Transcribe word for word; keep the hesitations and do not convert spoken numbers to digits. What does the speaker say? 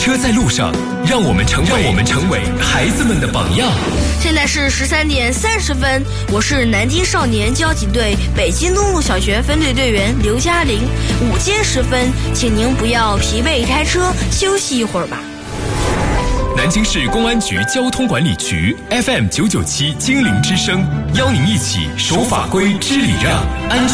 车在路上，让我们成为让我们成为孩子们的榜样。 现在是十三点三十分，我是南京少年交警队北京东路小学分队队员刘嘉玲。午间时分，请您不要疲惫开车，休息一会儿吧。 南京市公安局交通管理局 F M 九九七精灵之声，邀您一起守法规、知礼让，安全